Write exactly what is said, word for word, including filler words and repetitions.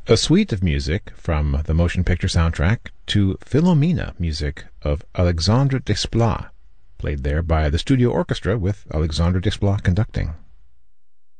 A suite of music from the motion picture soundtrack to Philomena, music of Alexandre Desplat, played there by the studio orchestra with Alexandre Desplat conducting.